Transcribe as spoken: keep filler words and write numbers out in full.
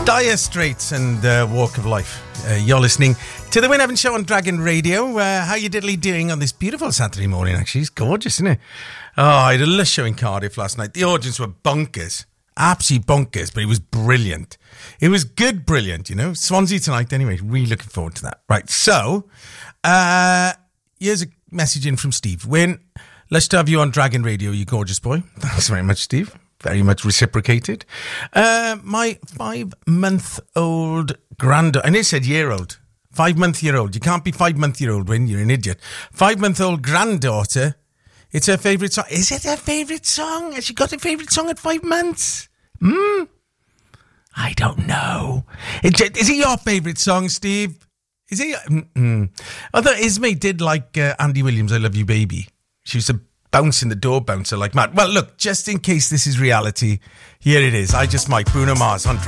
Dire Straits and uh, Walk of Life. Uh, you're listening to the Wyn Evans Show on Dragon Radio. Uh, how you diddly doing on this beautiful Saturday morning, actually? It's gorgeous, isn't it? Oh, I had a lush show in Cardiff last night. The audience were bonkers. Absolutely bonkers, but it was brilliant. It was good, brilliant, you know. Swansea tonight, anyway. Really looking forward to that. Right, so, uh, here's a message in from Steve. Wyn, lush to have you on Dragon Radio, you gorgeous boy. Thanks very much, Steve. Very much reciprocated. Uh, my five-month-old granddaughter, and it said year-old. Five-month-year-old. You can't be five-month-year-old when you're an idiot. Five-month-old granddaughter, it's her favourite song. Is it her favourite song? Has she got a favourite song at five months? Hmm? I don't know. Is it your favourite song, Steve? Is it? Mm-mm. Although Ismay did like uh, Andy Williams' I Love You Baby. She used to bounce in the door bouncer like mad. Well, look, just in case this is reality, here it is. I Just Might, Bruno Mars on Dragon.